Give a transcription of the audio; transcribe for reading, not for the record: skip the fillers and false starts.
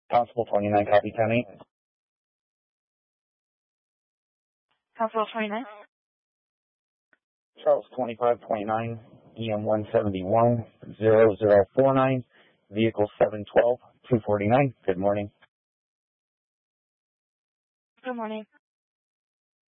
Constable 29, copy 10-8. Constable 29. Charles 2529, EM 171, 0049, vehicle 712, 249. Good morning. Good morning.